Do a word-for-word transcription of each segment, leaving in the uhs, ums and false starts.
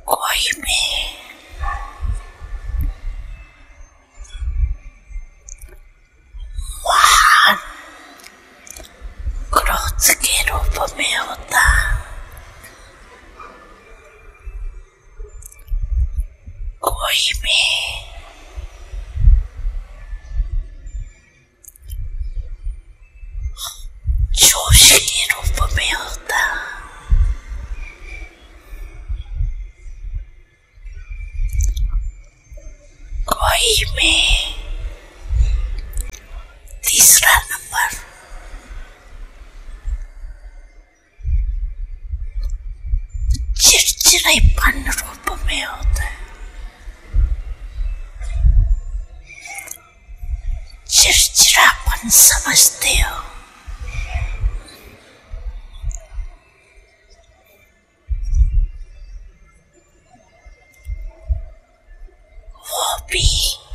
कोई में महान क्रोध के रूप में होता, कोई में जोश के रूप में होता, कोई में तीसरा नंबर चिड़चिड़ापन रूप में होता है। चिड़चिड़ापन समझते हो? वो भी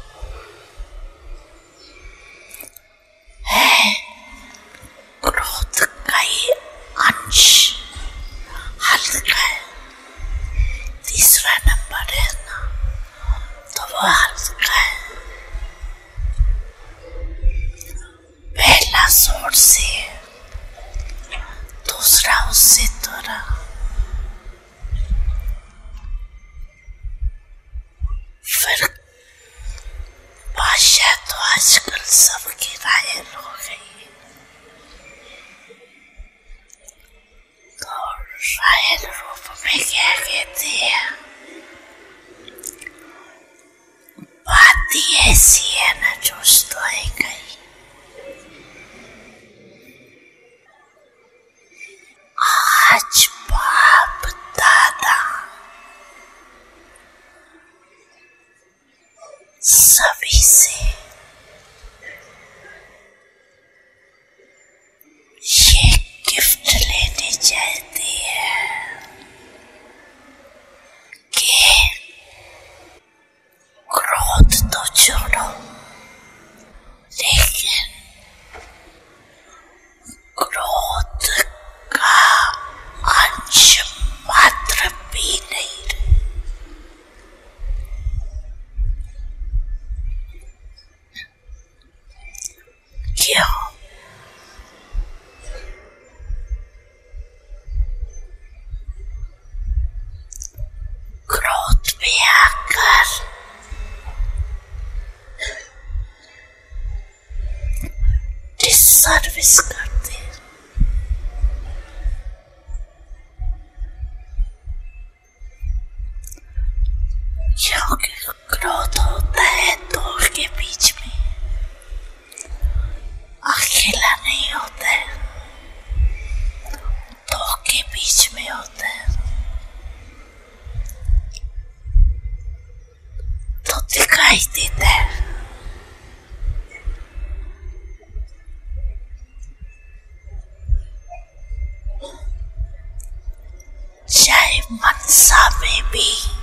है क्रोध का ही अंश, हल्का है। तीसरा नंबर है ना, तो वो हल्का है। पहला जोर से, दूसरा उससे थोड़ा। फिर भाषा तो आजकल सबकी घायल हो गई, तो घायल रूप में क्या कहते हैं? बात ही ऐसी है ना, जोश तो आएगा ही। आज बाप दादा सभी से ये गिफ्ट लेने चाहती है कि क्रोध तो छोड़ो, लेकिन क्रोध का अंश मात्र भी नहीं रहे। क्यों? क्रोध में आकर डिसर्विस करते, क्योंकि क्रोध होता है दो के बीच में, अकेला नहीं होता है, दो के बीच में होता है। तो दिखाई देता है। चाहे मनसा में भी